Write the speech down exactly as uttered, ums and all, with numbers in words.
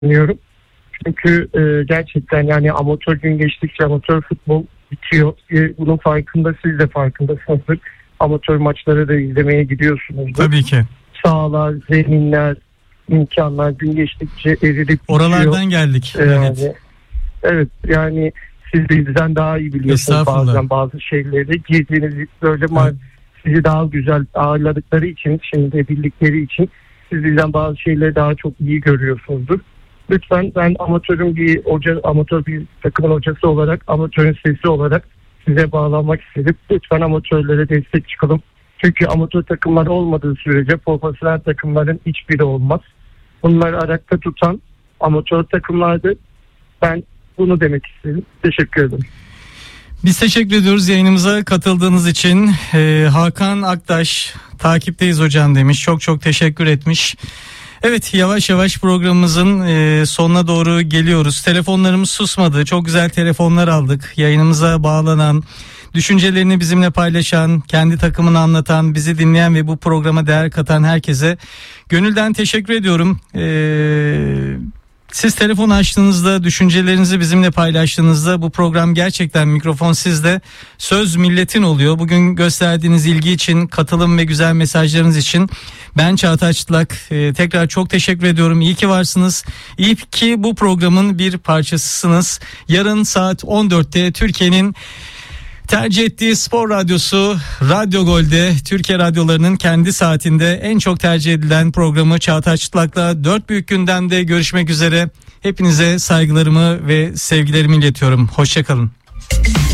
düşünüyorum. Çünkü e, gerçekten yani amatör gün geçtikçe amatör futbol bitiyor. E, bunun farkında, siz de farkındasınızdır. Amatör maçları da izlemeye gidiyorsunuzdur. Tabii ki. Sahalar, zeminler, imkanlar gün geçtikçe erilip Oralardan bitiyor. geldik. E, Evet. Yani, evet yani siz bizden daha iyi biliyorsunuz Estağfurullah. bazen bazı şeyleri. Girdiğiniz böyle ma- Evet. sizi daha güzel ağırladıkları için, şimdi bildikleri için siz bizden bazı şeyleri daha çok iyi görüyorsunuzdur. Lütfen, ben amatörün bir hoca, amatör bir takımın hocası olarak, amatörün sesi olarak size bağlanmak istedim. Lütfen amatörlere destek çıkalım. Çünkü amatör takımlar olmadığı sürece profesyonel takımların hiçbiri olmaz. Bunları ayakta tutan amatör takımlardı. Ben bunu demek istedim. Teşekkür ederim. Biz teşekkür ediyoruz yayınımıza katıldığınız için. Ee, Hakan Aktaş takipteyiz hocam demiş. Çok çok teşekkür etmiş. Evet, yavaş yavaş programımızın e, sonuna doğru geliyoruz. Telefonlarımız susmadı. Çok güzel telefonlar aldık. Yayınımıza bağlanan, düşüncelerini bizimle paylaşan, kendi takımını anlatan, bizi dinleyen ve bu programa değer katan herkese gönülden teşekkür ediyorum. Eee... Siz telefon açtığınızda, düşüncelerinizi bizimle paylaştığınızda bu program gerçekten mikrofon sizde, söz milletin oluyor. Bugün gösterdiğiniz ilgi için, katılım ve güzel mesajlarınız için ben Çağatay Çıtlak. Ee, tekrar çok teşekkür ediyorum. İyi ki varsınız. İyi ki bu programın bir parçasısınız. Yarın saat on dörtte Türkiye'nin tercih ettiği spor radyosu Radyo Gol'de, Türkiye radyolarının kendi saatinde en çok tercih edilen programı Çağatay Çıtlak'la dört büyük gündemde görüşmek üzere. Hepinize saygılarımı ve sevgilerimi iletiyorum. Hoşça kalın.